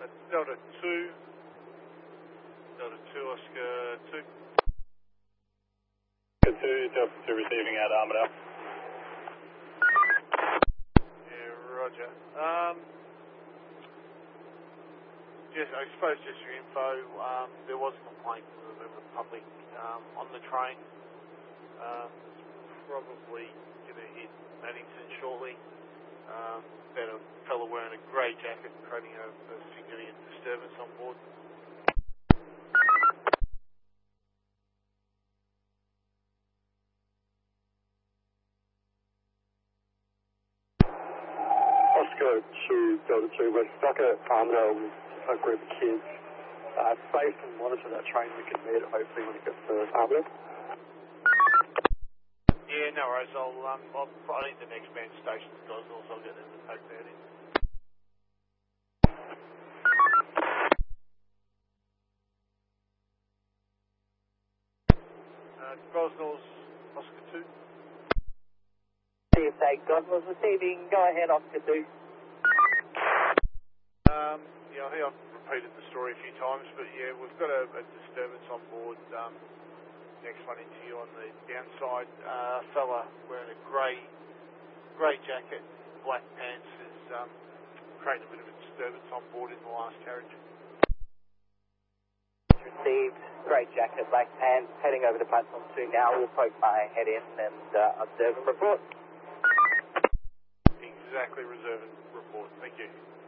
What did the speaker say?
Delta 2. Delta 2, Oscar 2. Oscar 2, Delta 2 receiving at Armadale. Yeah, roger. Yes, I suppose just your info, there was a complaint from a member of the public on the train. Probably going to hit Maddington shortly. About a fellow wearing a grey jacket creating a significant disturbance on board. Oscar 2, Delta 2, we're stuck at Armadale with a group of kids. Safe and monitor that train. We can meet it hopefully when it gets to Armadale. Yeah, no worries. I think the next band station's guys also get them to take that in. Gosnell's Oscar 2. CSA Gosnell's receiving. Go ahead, Oscar 2. Yeah, I think I've repeated the story a few times, but yeah, we've got a disturbance on board. Next one into you on the downside. A fella wearing a grey jacket, black pants is creating a bit of a disturbance on board in the last carriage. Received. Grey jacket, black pants. Heading over to platform 2 now. We'll poke my head in and observe and report. Exactly, reserve and report. Thank you.